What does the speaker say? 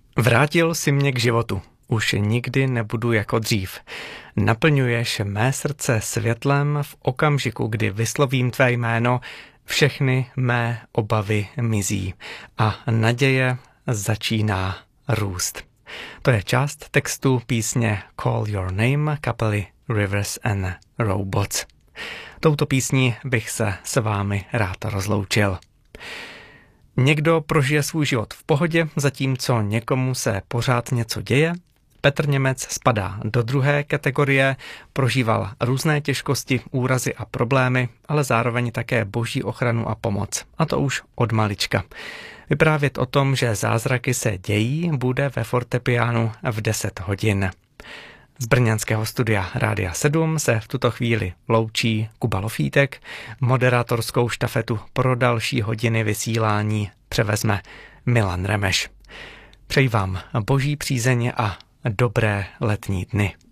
Vrátil si mě k životu. Už nikdy nebudu jako dřív. Naplňuješ mé srdce světlem v okamžiku, kdy vyslovím tvé jméno, všechny mé obavy mizí a naděje začíná růst. To je část textu písně Call Your Name kapely Rivers and Robots. Touto písní bych se s vámi rád rozloučil. Někdo prožije svůj život v pohodě, zatímco někomu se pořád něco děje. Petr Němec spadá do druhé kategorie, prožíval různé těžkosti, úrazy a problémy, ale zároveň také boží ochranu a pomoc. A to už od malička. Vyprávět o tom, že zázraky se dějí, bude ve fortepiánu v 10 hodin. Z brněnského studia Rádia 7 se v tuto chvíli loučí Kuba Lofítek. Moderátorskou štafetu pro další hodiny vysílání převezme Milan Remeš. Přeji vám boží přízeň a dobré letní dny.